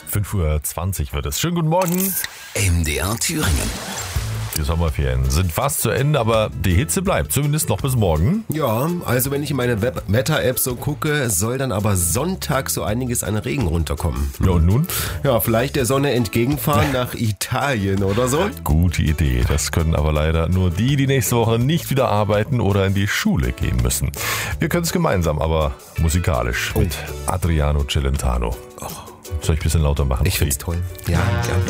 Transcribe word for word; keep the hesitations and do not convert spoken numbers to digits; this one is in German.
fünf Uhr zwanzig wird es. Schönen guten Morgen. M D R Thüringen. Die Sommerferien sind fast zu Ende, aber die Hitze bleibt, zumindest noch bis morgen. Ja, also wenn ich in meine Web- Wetter-App so gucke, soll dann aber Sonntag so einiges an Regen runterkommen. Ja, und nun? Ja, vielleicht der Sonne entgegenfahren nach Italien oder so. Gute Idee. Das können aber leider nur die, die nächste Woche nicht wieder arbeiten oder in die Schule gehen müssen. Wir können es gemeinsam, aber musikalisch mit Adriano Celentano. Soll ich ein bisschen lauter machen? Ich find's toll. Ja, ja.